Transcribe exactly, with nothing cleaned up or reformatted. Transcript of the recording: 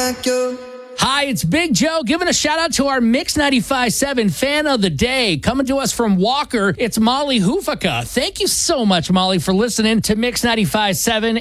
like you. Hi, it's Big Joe giving a shout out to our Mix ninety-five point seven fan of the day. Coming to us from Walker, it's Molly Hufaka. Thank you so much, Molly, for listening to Mix ninety-five point seven